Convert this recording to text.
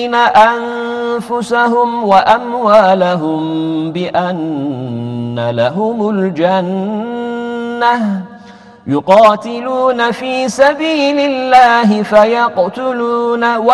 أنفسهم وأموالهم بأن لهم الجنة يقاتلون في سبيل الله فيقتلون